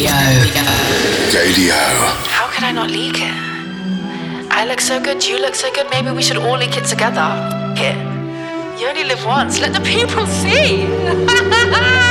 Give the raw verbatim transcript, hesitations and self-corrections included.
Gadio. How could I not leak it? I look so good, you look so good, maybe we should all leak it together. Here. You only live once, let the people see!